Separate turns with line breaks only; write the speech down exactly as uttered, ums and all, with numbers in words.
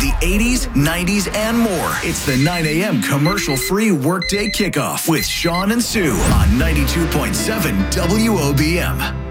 the eighties, nineties, and more. It's the nine a.m. commercial-free Workday Kickoff with Sean and Sue on ninety-two point seven W O B M.